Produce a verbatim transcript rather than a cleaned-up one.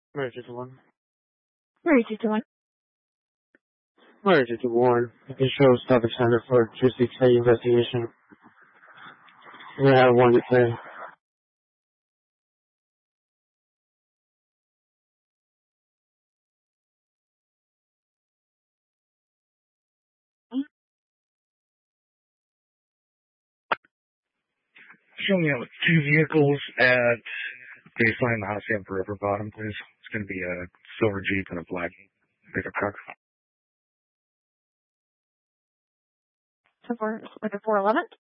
Emergency one. Emergency one. Emergency one. You can show Suffolk Center for Juicy K investigation. We have one to say. Show me out with two vehicles at baseline the Hacienda River Bottom, please. It's going to be a silver Jeep and a black pickup truck. So for, with the four eleven?